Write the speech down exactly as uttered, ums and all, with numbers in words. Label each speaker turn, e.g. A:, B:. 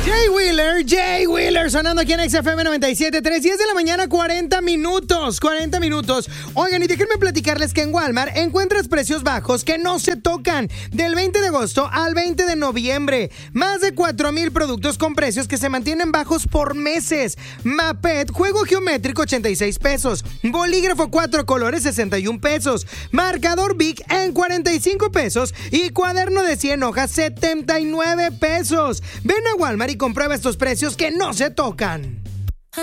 A: Jay Wheeler, Jay Wheeler sonando aquí en X F M noventa y siete punto tres, diez de la mañana, cuarenta minutos, cuarenta minutos. Oigan, y déjenme platicarles que en Walmart encuentras precios bajos que no se tocan del veinte de agosto al veinte de noviembre. Más de cuatro mil productos con precios que se mantienen bajos por meses. Mapet, juego geométrico, ochenta y seis pesos. Bolígrafo cuatro colores, sesenta y un pesos. Marcador Bic en cuarenta y cinco pesos. Y cuaderno de cien hojas, setenta y nueve pesos. Ven a Walmart y comprueba estos precios que no se tocan.